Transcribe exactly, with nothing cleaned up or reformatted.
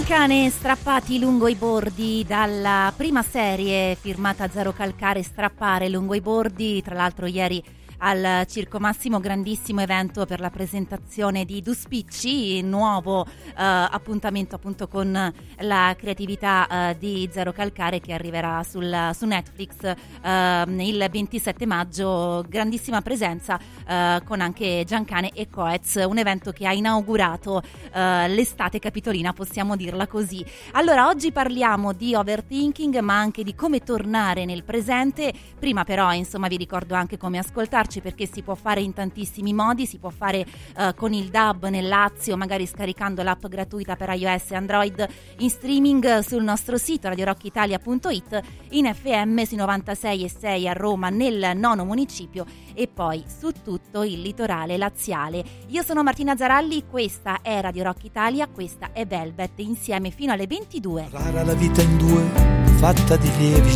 Giancane strappati lungo i bordi, dalla prima serie firmata Zero Calcare, Strappare lungo i bordi. Tra l'altro ieri al Circo Massimo, grandissimo evento per la presentazione di Duspicci, nuovo eh, appuntamento appunto con la creatività eh, di Zero Calcare, che arriverà sul, su Netflix eh, il ventisette maggio. Grandissima presenza eh, con anche Giancane e Coez, un evento che ha inaugurato eh, l'estate capitolina, possiamo dirla così. Allora, oggi parliamo di overthinking, ma anche di come tornare nel presente. Prima però, insomma, vi ricordo anche come ascoltarci, perché si può fare in tantissimi modi. Si può fare uh, con il D A B nel Lazio, magari scaricando l'app gratuita per iOS e Android, in streaming sul nostro sito radio rock italia punto it, in F M sui novantasei e sei a Roma nel nono municipio, e poi su tutto il litorale laziale. Io sono Martina Zaralli, questa è Radio Rock Italia, questa è Velvet, insieme fino alle ventidue. Rara la vita in due, fatta di lievi